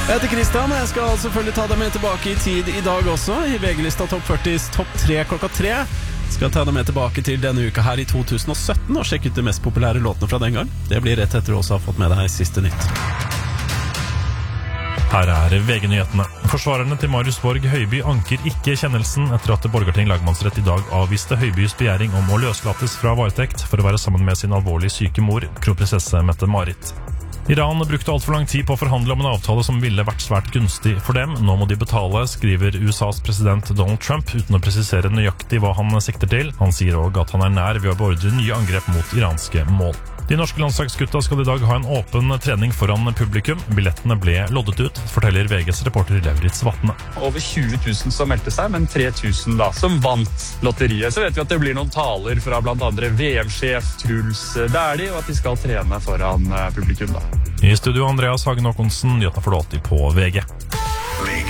Jeg heter Kristian, og jeg skal selvfølgelig ta deg med tilbake i tid i dag også. I VG-lista Topp 40s Topp 3 klokka 3 skal jeg ta deg med tilbake til denne uka her i 2017 og sjekke ut de mest populære låtene fra den gang. Det blir rett etter å også ha fått med deg siste nytt. Her er VG-nyhetene. Forsvarerne til Marius Borg Høiby anker ikke kjennelsen etter at Borgarting lagmannsrett i dag avviste Høibys begjæring om å løslates fra varetekt for å være sammen med sin alvorlig syke mor, kronprinsesse Mette-Marit. Iran brukte alt for lang tid på å forhandle om en avtale som ville vært svært gunstig for dem. Nå må de betale, skriver USAs president Donald Trump, uten å presisere nøyaktig hva han sikter til. Han sier også at han er nær ved å beordre nye angrep mot iranske mål. De norske landslagsgutta skal i dag ha en åpen trening foran publikum. Billettene ble loddet ut, forteller VGs reporter Lauritz Vatne. Over 20 000 som meldte seg, men 3 000 da, som vant lotteriet. Så vet vi at det blir noen taler fra blant andre VM-sjef Truls Dæhlie, og at de skal trene foran publikum da. I studio Andreas Hagen Håkonsen, nyhetene får du alltid på VG.